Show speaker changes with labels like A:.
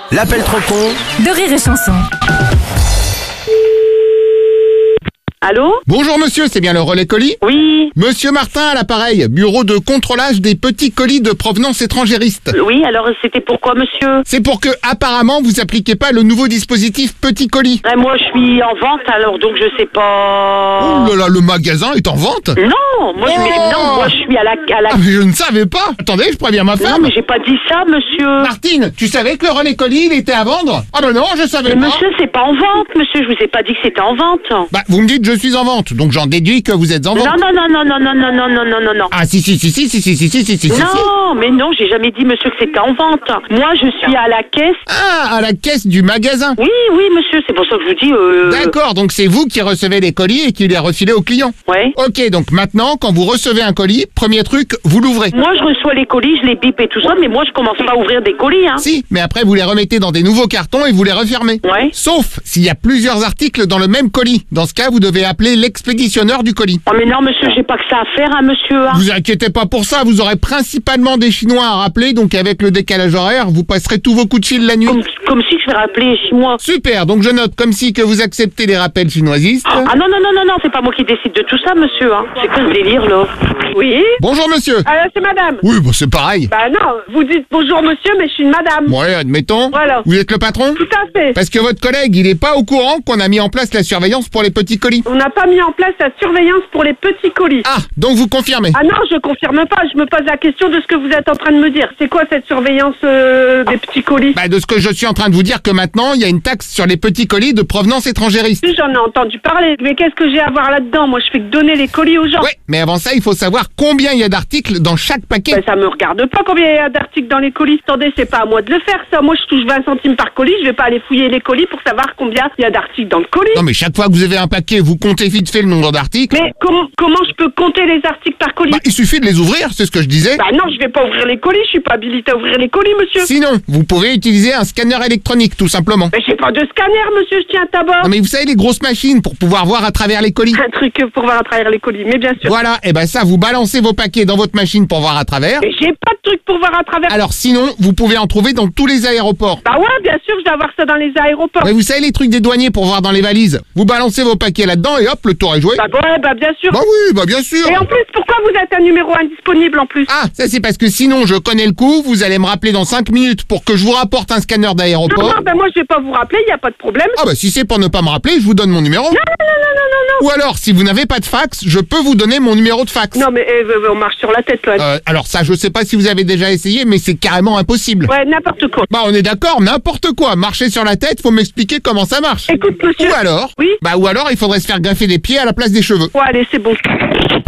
A: L'appel trop con
B: de Rire et Chanson.
C: Allô?
D: Bonjour monsieur, c'est bien le relais colis?
C: Oui.
D: Monsieur Martin à l'appareil, bureau de contrôlage des petits colis de provenance étrangériste.
C: Oui, alors c'était pourquoi, monsieur?
D: C'est pour que, apparemment, vous appliquez pas le nouveau dispositif petit colis.
C: Moi, je suis en vente, alors donc je sais pas...
D: Oh là là, le magasin est en vente?
C: Non, moi, moi je suis à la...
D: Ah mais je ne savais pas. Attendez, je préviens ma
C: Non,
D: femme.
C: mais j'ai pas dit ça, monsieur.
D: Martine, tu savais que le relais colis, il était à vendre? Ah ben non, je savais
C: Mais
D: pas.
C: monsieur, c'est pas en vente, monsieur, je vous ai pas dit que c'était en vente.
D: Bah, vous me dites je suis en vente, donc j'en déduis que vous êtes en vente.
C: Non.
D: Ah si.
C: Non, mais non, j'ai jamais dit, monsieur, que c'était en vente. Moi, je suis à la caisse.
D: Ah, à la caisse du magasin.
C: Oui, monsieur, c'est pour ça que je vous dis...
D: D'accord, donc c'est vous qui recevez les colis et qui les refilez aux clients.
C: Ouais.
D: Ok, donc maintenant, quand vous recevez un colis, premier truc, vous l'ouvrez.
C: Moi, je reçois les colis, je les bip et tout ça, mais moi, je commence pas à ouvrir des colis, hein.
D: Si, mais après vous les remettez dans des nouveaux cartons et vous les refermez.
C: Ouais.
D: Sauf s'il y a plusieurs articles dans le même colis. Dans ce cas, vous devez appeler l'expéditionneur du colis.
C: Oh, mais non, monsieur, j'ai pas que ça à faire, hein, monsieur. Hein.
D: Vous inquiétez pas pour ça, vous aurez principalement des Chinois à rappeler, donc avec le décalage horaire, vous passerez tous vos coups de fil la nuit.
C: Comme si je vais rappeler chez moi.
D: Super, donc je note comme si que vous acceptez les rappels chinoisistes.
C: Ah non, c'est pas moi qui décide de tout ça, monsieur. Hein. C'est quoi ce délire, là?
E: Oui.
D: Bonjour monsieur.
E: C'est madame.
D: Oui, bah c'est pareil.
E: Bah non, vous dites bonjour monsieur, mais je suis une madame.
D: Ouais, admettons.
E: Voilà.
D: Vous êtes le patron?
E: Tout à fait.
D: Parce que votre collègue, il est pas au courant qu'on a mis en place la surveillance pour les petits colis.
E: On n'a pas mis en place la surveillance pour les petits colis.
D: Ah, donc vous confirmez?
E: Ah non, je confirme pas. Je me pose la question de ce que vous êtes en train de me dire. C'est quoi cette surveillance des petits colis?
D: Bah de ce que je suis en train de vous dire que maintenant, il y a une taxe sur les petits colis de provenance étrangériste.
E: Oui, j'en ai entendu parler. Mais qu'est-ce que j'ai à voir là-dedans? Moi, je fais que donner les colis aux gens.
D: Ouais, mais avant ça, il faut savoir combien il y a d'articles dans chaque paquet.
E: Ben, ça me regarde pas combien il y a d'articles dans les colis. Attendez, c'est pas à moi de le faire, ça. Moi, je touche 20 centimes par colis. Je vais pas aller fouiller les colis pour savoir combien il y a d'articles dans le colis.
D: Non mais chaque fois que vous avez un paquet, vous comptez vite fait le nombre d'articles.
E: Mais comment je peux compter les articles par colis?
D: Bah, il suffit de les ouvrir, c'est ce que je disais.
E: Bah non, je vais pas ouvrir les colis. Je suis pas habilité à ouvrir les colis, monsieur.
D: Sinon, vous pouvez utiliser un scanner électronique, tout simplement.
E: Mais j'ai pas de scanner, monsieur. Je tiens un tabac.
D: Non mais vous savez, les grosses machines pour pouvoir voir à travers les colis.
E: Un truc pour voir à travers les colis, mais bien sûr.
D: Voilà, et ben ça, vous balancez vos paquets dans votre machine pour voir à travers.
E: Mais j'ai pas de truc pour voir à travers.
D: Alors sinon, vous pouvez en trouver dans tous les aéroports.
E: Bah ouais, bien sûr, je dois avoir ça dans les aéroports.
D: Mais vous savez les trucs des douaniers pour voir dans les valises. Vous balancez vos paquets là-dedans et hop, le tour est joué.
E: Bah ouais, bah bien sûr.
D: Bah oui, bah bien sûr.
E: Et en plus, pourquoi vous êtes un numéro indisponible en plus?
D: Ah, ça c'est parce que sinon je connais le coup, vous allez me rappeler dans 5 minutes pour que je vous rapporte un scanner d'aéroport.
E: Non, bah moi je vais pas vous rappeler, y a pas de problème.
D: Ah bah si c'est pour ne pas me rappeler, je vous donne mon numéro.
E: Non.
D: Ou alors, si vous n'avez pas de fax, je peux vous donner mon numéro de fax.
E: Non mais on marche sur la tête là.
D: Alors ça, je sais pas si vous avez déjà essayé, mais c'est carrément impossible.
E: Ouais, n'importe quoi.
D: Bah on est d'accord, n'importe quoi. Marcher sur la tête, faut m'expliquer comment ça marche.
E: Écoute monsieur.
D: Ou alors,
E: Oui.
D: Ou alors il faudrait se faire greffer des pieds à la place des cheveux.
E: Ouais, allez, c'est bon.